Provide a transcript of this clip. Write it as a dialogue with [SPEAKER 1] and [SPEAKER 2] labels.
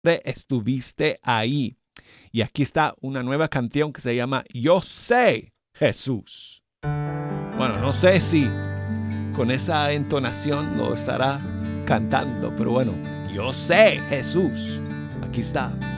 [SPEAKER 1] estuviste ahí. Y aquí está una nueva canción que se llama Yo sé, Jesús. Bueno, no sé si con esa entonación lo estará cantando, pero bueno, yo sé, Jesús. Aquí está.